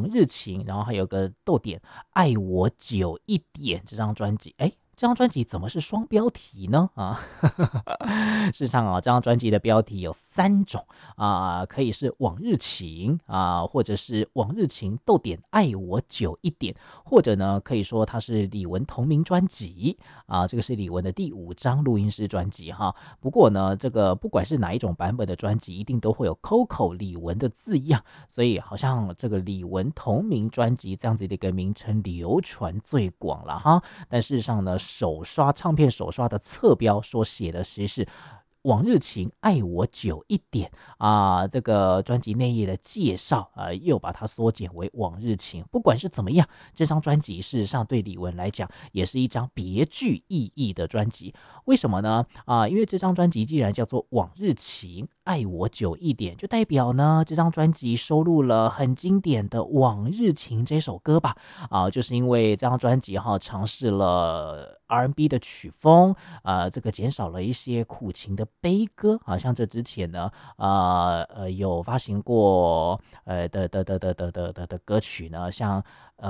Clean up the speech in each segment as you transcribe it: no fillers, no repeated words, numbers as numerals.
日情，然后还有个逗点爱我久一点这张专辑。这张专辑怎么是双标题呢？事实上这张专辑的标题有3种可以是往日情或者是往日情逗点爱我久一点，或者呢可以说它是李玟同名专辑这个是李玟的第5张录音室专辑哈。不过呢，这个不管是哪一种版本的专辑，一定都会有 Coco 李玟的字样，所以好像这个李玟同名专辑这样子的一个名称流传最广了哈。但事实上呢，唱片首刷的侧标所写的其实是往日情爱我久一点这个专辑内页的介绍又把它缩减为往日情。不管是怎么样，这张专辑事实上对李玟来讲也是一张别具意义的专辑。为什么呢？因为这张专辑既然叫做往日情爱我久一点，就代表呢这张专辑收录了很经典的往日情这首歌吧就是因为这张专辑尝试了R&B 的曲风这个减少了一些苦情的悲歌像这之前呢有发行过的歌曲呢，像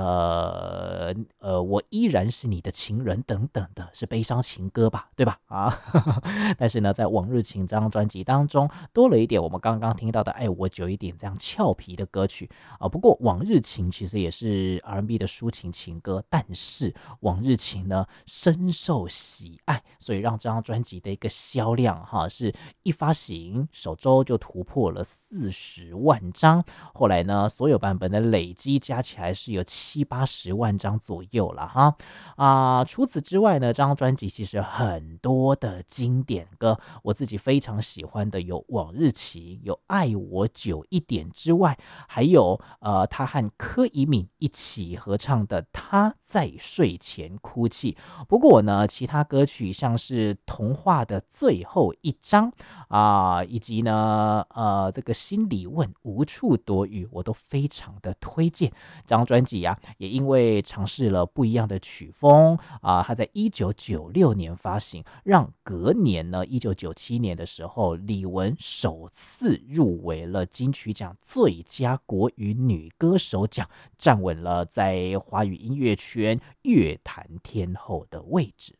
我依然是你的情人等等的，是悲伤情歌吧，对吧但是呢在往日情这张专辑当中多了一点我们刚刚听到的爱我久一点这样俏皮的歌曲不过往日情其实也是 R&B 的抒情情歌，但是往日情呢深受喜爱，所以让这张专辑的一个销量是一发行首周就突破了40万张，后来呢所有版本的累积加起来是有70-80万张左右了除此之外呢，这张专辑其实很多的经典歌，我自己非常喜欢的有往日情，有爱我久一点之外，还有他和柯以敏一起合唱的他在睡前哭泣。不过呢其他歌曲像是童话的最后一章以及呢这个心里问无处躲雨，我都非常的推荐。这张专辑也因为尝试了不一样的曲风它在1996年发行，让隔年呢1997年的时候李玟首次入围了金曲奖最佳国语女歌手奖，站稳了在华语音乐圈乐坛天后的位置。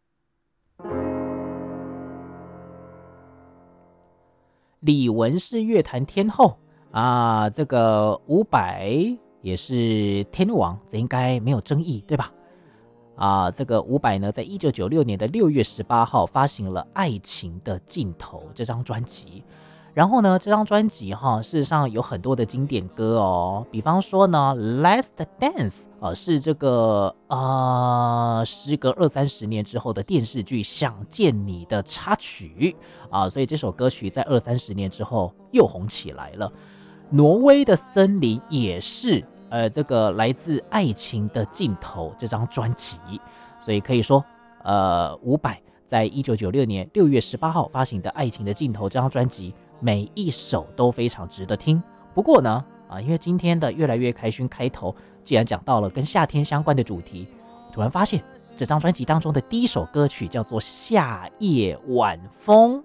李玟是乐坛天后这个伍佰也是天王，这应该没有争议对吧这个伍佰呢在1996年的6月18号发行了《爱情的尽头》这张专辑，然后呢这张专辑事实上有很多的经典歌比方说呢 Last Dance是这个时隔20-30年之后的电视剧《想见你》的插曲所以这首歌曲在20-30年之后又红起来了。挪威的森林也是这个来自《爱情的尽头》这张专辑，所以可以说伍佰在1996年6月18号发行的《爱情的尽头》这张专辑每一首都非常值得听。不过呢因为今天的越来越开心开头既然讲到了跟夏天相关的主题，突然发现这张专辑当中的第一首歌曲叫做《夏夜晚风》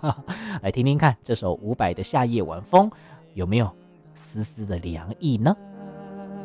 来听听看这首伍佰的《夏夜晚风》有没有丝丝的凉意呢？